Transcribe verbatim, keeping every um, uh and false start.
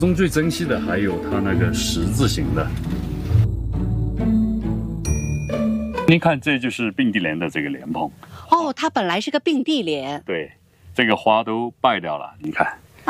中最珍惜的还有它那个十字形的。您看，这就是并蒂莲的这个莲蓬。 哦，它本来是个并蒂莲。 对，这个花都败掉了，你看。